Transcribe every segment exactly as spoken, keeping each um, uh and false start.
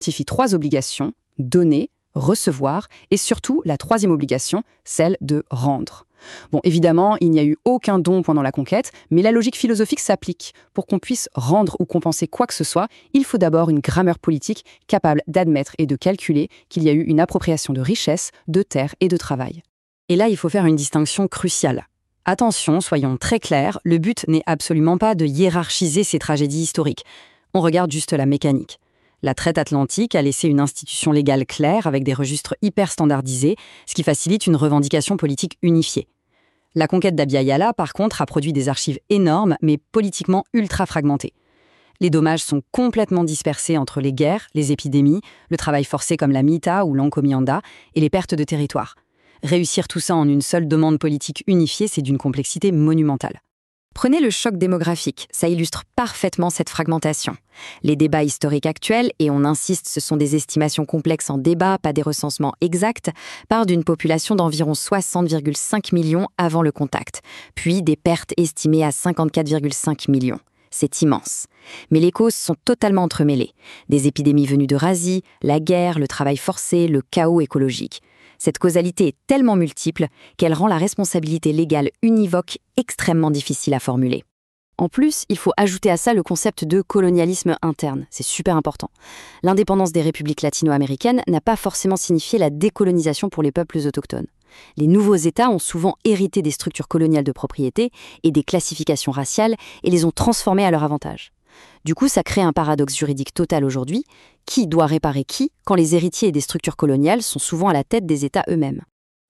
identifie trois obligations, donner, recevoir, et surtout la troisième obligation, celle de rendre. Bon, évidemment, il n'y a eu aucun don pendant la conquête, mais la logique philosophique s'applique. Pour qu'on puisse rendre ou compenser quoi que ce soit, il faut d'abord une grammaire politique capable d'admettre et de calculer qu'il y a eu une appropriation de richesses, de terres et de travail. Et là, il faut faire une distinction cruciale. Attention, soyons très clairs, le but n'est absolument pas de hiérarchiser ces tragédies historiques. On regarde juste la mécanique. La traite atlantique a laissé une institution légale claire avec des registres hyper standardisés, ce qui facilite une revendication politique unifiée. La conquête d'Abya Yala, par contre, a produit des archives énormes, mais politiquement ultra fragmentées. Les dommages sont complètement dispersés entre les guerres, les épidémies, le travail forcé comme la Mita ou l'encomienda et les pertes de territoire. Réussir tout ça en une seule demande politique unifiée, c'est d'une complexité monumentale. Prenez le choc démographique, ça illustre parfaitement cette fragmentation. Les débats historiques actuels, et on insiste, ce sont des estimations complexes en débat, pas des recensements exacts, partent d'une population d'environ soixante virgule cinq millions avant le contact, puis des pertes estimées à cinquante-quatre virgule cinq millions. C'est immense. Mais les causes sont totalement entremêlées. Des épidémies venues d'Eurasie, la guerre, le travail forcé, le chaos écologique. Cette causalité est tellement multiple qu'elle rend la responsabilité légale univoque extrêmement difficile à formuler. En plus, il faut ajouter à ça le concept de colonialisme interne. C'est super important. L'indépendance des républiques latino-américaines n'a pas forcément signifié la décolonisation pour les peuples autochtones. Les nouveaux États ont souvent hérité des structures coloniales de propriété et des classifications raciales et les ont transformées à leur avantage. Du coup, ça crée un paradoxe juridique total aujourd'hui. Qui doit réparer qui quand les héritiers des structures coloniales sont souvent à la tête des États eux-mêmes ?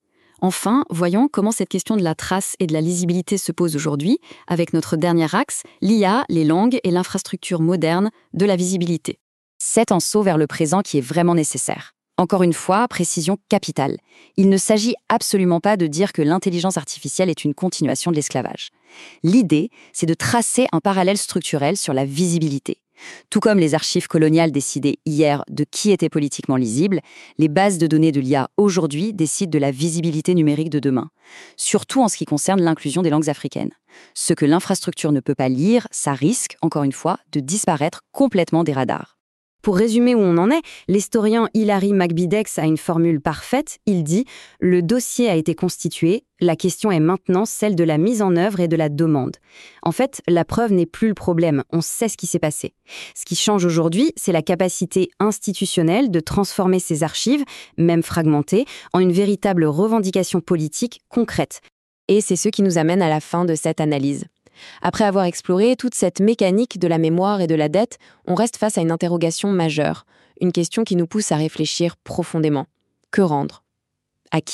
Enfin, voyons comment cette question de la trace et de la lisibilité se pose aujourd'hui avec notre dernier axe, l'I A, les langues et l'infrastructure moderne de la visibilité. C'est un saut vers le présent qui est vraiment nécessaire. Encore une fois, précision capitale. Il ne s'agit absolument pas de dire que l'intelligence artificielle est une continuation de l'esclavage. L'idée, c'est de tracer un parallèle structurel sur la visibilité. Tout comme les archives coloniales décidaient hier de qui était politiquement lisible, les bases de données de l'I A aujourd'hui décident de la visibilité numérique de demain, surtout en ce qui concerne l'inclusion des langues africaines. Ce que l'infrastructure ne peut pas lire, ça risque, encore une fois, de disparaître complètement des radars. Pour résumer où on en est, l'historien Hilary McBidex a une formule parfaite. Il dit « Le dossier a été constitué, la question est maintenant celle de la mise en œuvre et de la demande. » En fait, la preuve n'est plus le problème, on sait ce qui s'est passé. Ce qui change aujourd'hui, c'est la capacité institutionnelle de transformer ces archives, même fragmentées, en une véritable revendication politique concrète. Et c'est ce qui nous amène à la fin de cette analyse. Après avoir exploré toute cette mécanique de la mémoire et de la dette, on reste face à une interrogation majeure, une question qui nous pousse à réfléchir profondément. Que rendre ? À qui ?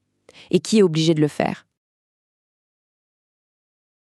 Et qui est obligé de le faire ?